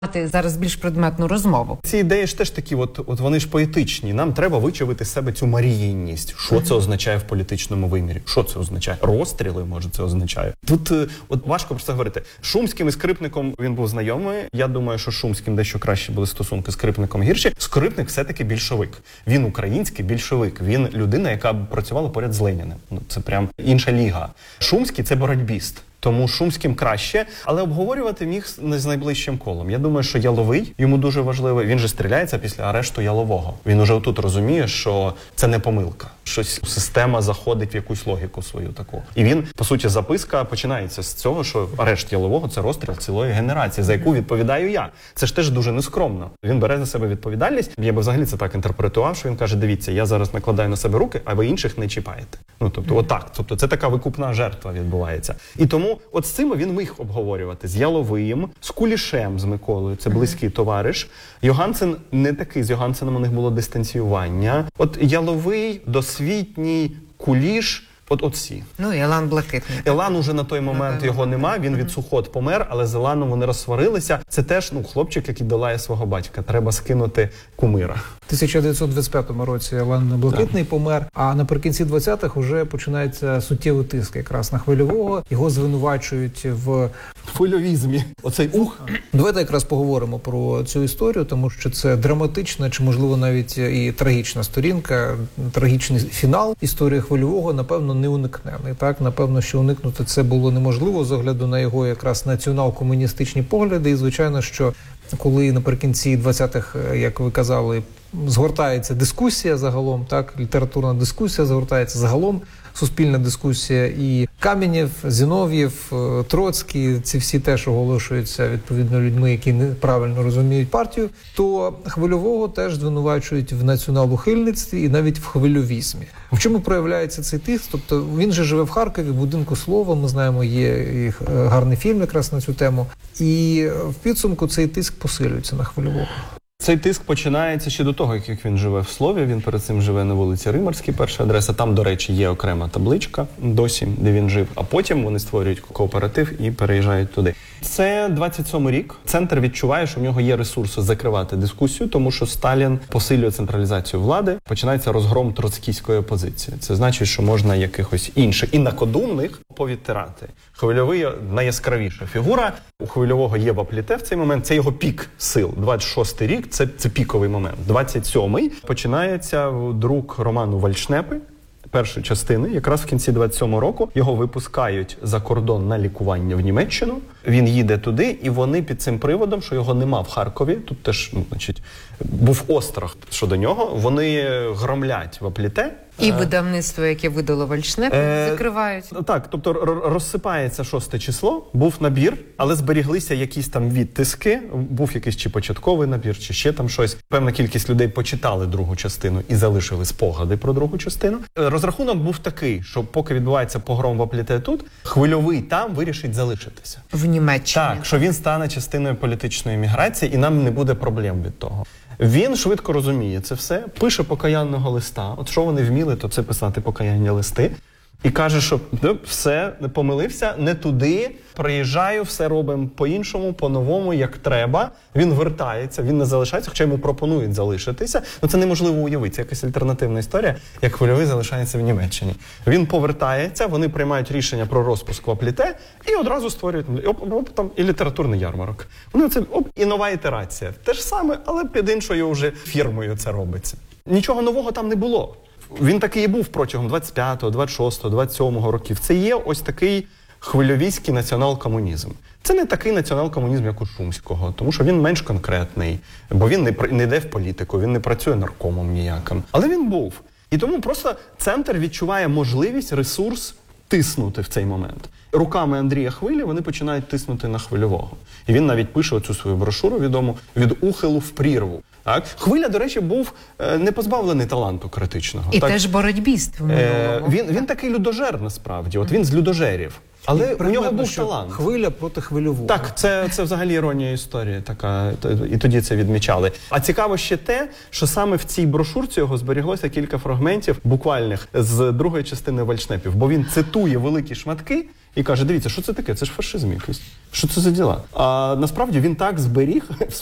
Зараз більш предметну розмову. Ці ідеї ж теж такі, от вони ж поетичні. Нам треба вичавити з себе цю маріїнність. Що це означає в політичному вимірі? Що це означає? Розстріли, може, це означає? Тут от важко про це говорити. Шумським і Скрипником він був знайомий. Я думаю, що Шумським дещо краще були стосунки, Скрипником гірші. Скрипник все-таки більшовик. Він український більшовик. Він людина, яка працювала поряд з Леніним. Це прям інша ліга. Шумський – це боротьбіст. Тому Шумським краще, але обговорювати міг не з найближчим колом. Я думаю, що Яловий йому дуже важливий. Він же стріляється після арешту Ялового. Він уже отут розуміє, що це не помилка. Щось система заходить в якусь логіку свою таку. І він, по суті, записка починається з цього, що арешт Ялового – це розстріл цілої генерації, за яку відповідаю я. Це ж теж дуже нескромно. Він бере на себе відповідальність. Я би взагалі це так інтерпретував, що він каже, дивіться, я зараз накладаю на себе руки, а ви інших не чіпаєте. Тобто, отак. Тобто, це така викупна жертва відбувається. І тому от з цим він міг обговорювати. З Яловим, з Кулішем, з Миколою, це близький товариш. Йогансен не такий, з Йогансеном у них було дистанціювання. От Яловий, досвітній, Куліш, от всі. Ну, Елан Блакитний. Елан уже на той момент його нема, він від сухот помер, але з Еланом вони розсварилися. Це теж, хлопчик, який долає свого батька. Треба скинути кумира. В 1925 році Елан Блакитний помер, а наприкінці 20-х вже починається суттєвий тиск якраз на Хвильового. Його звинувачують в хвильовізмі. Оцей Давайте якраз поговоримо про цю історію, тому що це драматична, чи можливо навіть і трагічна сторінка, трагічний фінал історії Хвильового, напевно, неуникнений. Так, напевно, що уникнути це було неможливо з огляду на його якраз націонал-комуністичні погляди. І, звичайно, що коли наприкінці 20-х, як ви казали, згортається дискусія загалом, так, літературна дискусія згортається загалом, суспільна дискусія, і Каменєв, Зінов'єв, Троцький, ці всі теж оголошуються відповідно людьми, які неправильно розуміють партію, то Хвильового теж звинувачують в націонал-ухильництві і навіть в хвильовізмі. В чому проявляється цей тиск? Тобто він же живе в Харкові, в будинку Слова, ми знаємо, є і гарний фільм якраз на цю тему, і в підсумку цей тиск посилюється на Хвильового. Цей тиск починається ще до того, як він живе в Слові. Він перед цим живе на вулиці Римарській, перша адреса. Там, до речі, є окрема табличка досі, де він жив. А потім вони створюють кооператив і переїжджають туди. Це 27-й рік. Центр відчуває, що в нього є ресурси закривати дискусію, тому що Сталін посилює централізацію влади. Починається розгром троцкійської опозиції. Це значить, що можна якихось інших інакодумних повідтирати. Хвильовий – найяскравіша фігура. У Хвильового є Вапліте в цей момент. Це його пік сил. 26-й рік. Це піковий момент. 27-й починається друк роману «Вальшнепи», першої частини. Якраз в кінці 27-го року його випускають за кордон на лікування в Німеччину. Він їде туди, і вони під цим приводом, що його нема в Харкові, тут теж, був острах щодо нього, вони громлять Вапліте. І видавництво, яке видало Вальшнеп, закривають. Так, тобто розсипається 6 число, був набір, але зберіглися якісь там відтиски, був якийсь чи початковий набір, чи ще там щось. Певна кількість людей почитали другу частину і залишили спогади про другу частину. Розрахунок був такий, що поки відбувається погром Вапліте тут, Хвильовий там вирішить залишитися. В Німеччині. Так, що він стане частиною політичної міграції і нам не буде проблем від того. Він швидко розуміє це все, пише покаянного листа. От що вони вміли, то це писати покаянні листи. І каже, що все, не помилився, не туди, приїжджаю, все робимо по-іншому, по-новому, як треба. Він вертається, він не залишається, хоча йому пропонують залишитися. Це неможливо уявити, це якась альтернативна історія, як Хвильовий залишається в Німеччині. Він повертається, вони приймають рішення про розпуск Вапліте і одразу створюють там і літературний ярмарок. Вони і нова ітерація. Те ж саме, але під іншою вже фірмою це робиться. Нічого нового там не було. Він такий і був протягом 25-го, 26-го, 27-го років. Це є ось такий хвильовійський націонал-комунізм. Це не такий націонал-комунізм, як у Шумського, тому що він менш конкретний, бо він не йде в політику, він не працює наркомом ніяким. Але він був. І тому просто центр відчуває можливість, ресурс тиснути в цей момент. Руками Андрія Хвилі вони починають тиснути на Хвильового. І він навіть пише оцю свою брошуру відому «Від ухилу в прірву». Так? Хвиля, до речі, був не позбавлений таланту критичного. І теж боротьбіст в минулому. Він такий людожер, насправді. От він з людожерів. Але у нього був талант. Хвиля проти Хвильового. Так, це взагалі іронія історії така, і тоді це відмічали. А цікаво ще те, що саме в цій брошурці його зберіглося кілька фрагментів буквальних з другої частини Вальшнепів, бо він цитує великі шматки і каже: дивіться, що це таке? Це ж фашизм якийсь. Що це за діла? А насправді він так зберіг